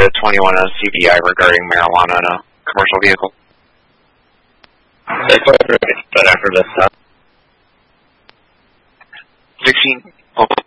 to 21 CBI regarding marijuana in a commercial vehicle. That's what I heard, but after this, 16. Hold on.